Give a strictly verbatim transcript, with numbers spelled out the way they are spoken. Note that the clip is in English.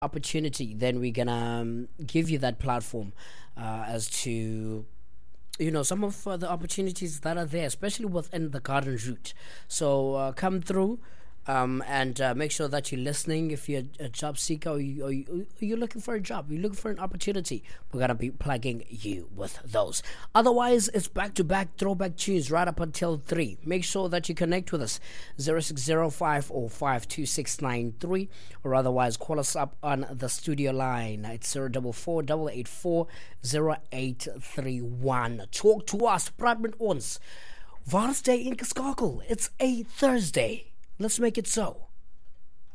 opportunity, then we're gonna um, give you that platform uh, as to you know some of uh, the opportunities that are there, especially within the garden route. So uh, come through. Um, and uh, make sure that you're listening. If you're a job seeker or, you, or, you, or you're looking for a job, you're looking for an opportunity, we're going to be plugging you with those. Otherwise, it's back-to-back throwback tunes right up until three. Make sure that you connect with us, zero six zero five zero five two six nine three, or otherwise call us up on the studio line. It's zero four four, eight eight four, zero eight three one. Talk to us. Praat met ons. Waar is jy in geskakel? It's a Thursday. Let's make it so.